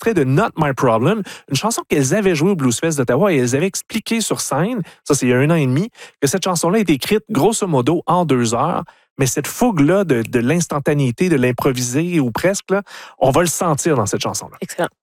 extrait de Not My Problem, une chanson qu'elles avaient jouée au Bluesfest d'Ottawa et elles avaient expliqué sur scène, ça c'est il y a 1 an et demi, que cette chanson-là est écrite grosso modo en 2 heures. Mais cette fougue-là de l'instantanéité, de l'improvisé ou presque, là, on va le sentir dans cette chanson-là. Excellent.